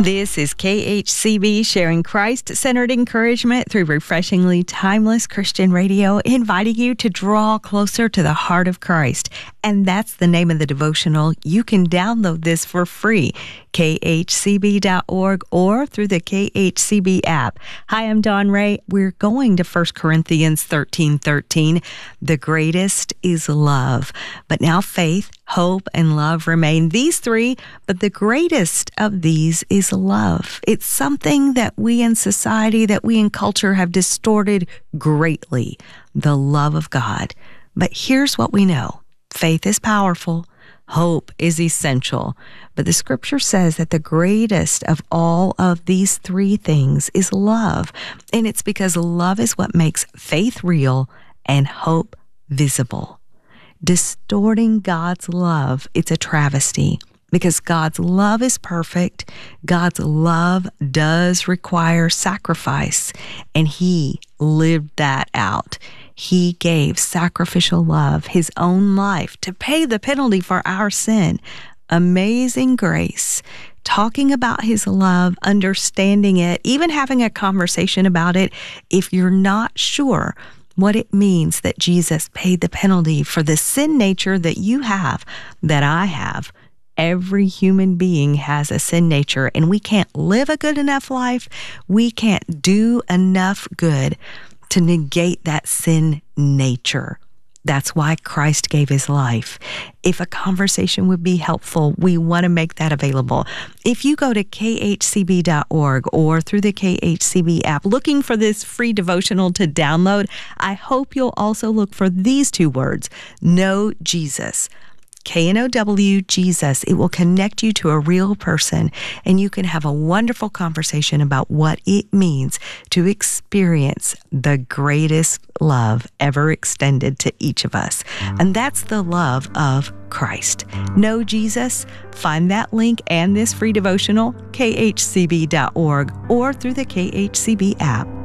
This is KHCB, sharing Christ-centered encouragement through refreshingly timeless Christian radio, inviting you to draw closer to the heart of Christ. And that's the name of the devotional. You can download this for free, khcb.org or through the KHCB app. Hi, I'm Dawn Ray. We're going to 1 Corinthians 13:13. The greatest is love. But now faith, hope, and love remain. These three, but the greatest of these is love. It's something that we in society, that we in culture have distorted greatly, the love of God. But here's what we know. Faith is powerful. Hope is essential. But the scripture says that the greatest of all of these three things is love. And it's because love is what makes faith real and hope visible. Distorting God's love, it's a travesty. Because God's love is perfect, God's love does require sacrifice, and He lived that out. He gave sacrificial love, His own life, to pay the penalty for our sin. Amazing grace. Talking about His love, understanding it, even having a conversation about it, if you're not sure what it means that Jesus paid the penalty for the sin nature that you have, that I have. Every human being has a sin nature, and we can't live a good enough life. We can't do enough good to negate that sin nature. That's why Christ gave His life. If a conversation would be helpful, we want to make that available. If you go to khcb.org or through the KHCB app looking for this free devotional to download, I hope you'll also look for these two words, Know Jesus. KNOW, Jesus. It will connect you to a real person, and you can have a wonderful conversation about what it means to experience the greatest love ever extended to each of us. And that's the love of Christ. Know Jesus? Find that link and this free devotional, khcb.org or through the KHCB app.